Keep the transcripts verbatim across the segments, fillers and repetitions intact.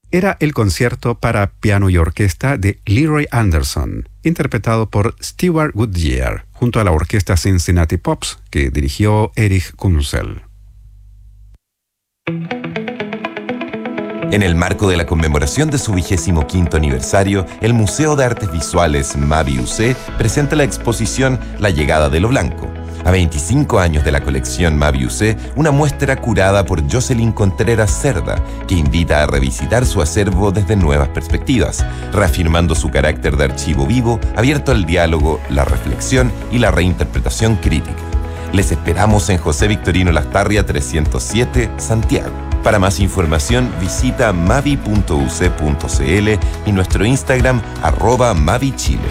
era el concierto para piano y orquesta de Leroy Anderson, interpretado por Stewart Goodyear, junto a la orquesta Cincinnati Pops, que dirigió Erich Kunzel. En el marco de la conmemoración de su vigésimo quinto aniversario, el Museo de Artes Visuales Mavi U C presenta la exposición La llegada de lo blanco. A veinticinco años de la colección Mavi U C, una muestra curada por Jocelyn Contreras Cerda, que invita a revisitar su acervo desde nuevas perspectivas, reafirmando su carácter de archivo vivo, abierto al diálogo, la reflexión y la reinterpretación crítica. Les esperamos en José Victorino Lastarria trescientos siete, Santiago. Para más información, visita mavi punto u c punto c l y nuestro Instagram, arroba mavichile.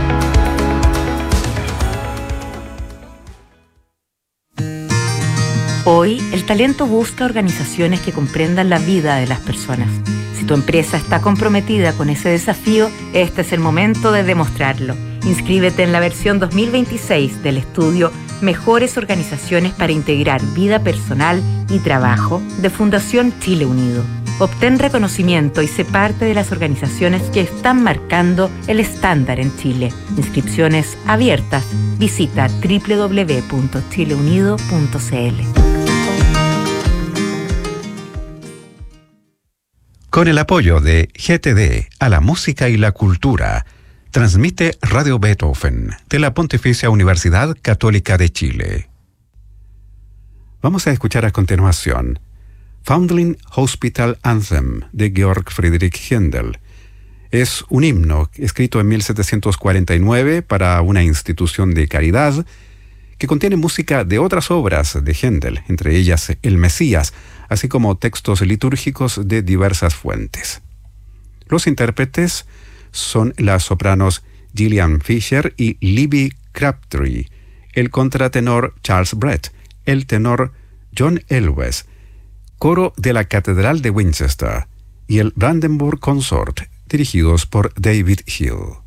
Hoy, el talento busca organizaciones que comprendan la vida de las personas. Si tu empresa está comprometida con ese desafío, este es el momento de demostrarlo. Inscríbete en la versión dos mil veintiséis del estudio Mejores Organizaciones para Integrar Vida Personal y Trabajo de Fundación Chile Unido. Obtén reconocimiento y sé parte de las organizaciones que están marcando el estándar en Chile. Inscripciones abiertas. Visita doble u doble u doble u punto chile unido punto c l. Con el apoyo de G T D a la música y la cultura, transmite Radio Beethoven de la Pontificia Universidad Católica de Chile. Vamos a escuchar a continuación Foundling Hospital Anthem de Georg Friedrich Händel. Es un himno escrito en mil setecientos cuarenta y nueve para una institución de caridad que contiene música de otras obras de Händel, entre ellas El Mesías, así como textos litúrgicos de diversas fuentes. Los intérpretes son las sopranos Gillian Fisher y Libby Crabtree, el contratenor Charles Brett, el tenor John Elwes, coro de la Catedral de Winchester y el Brandenburg Consort, dirigidos por David Hill.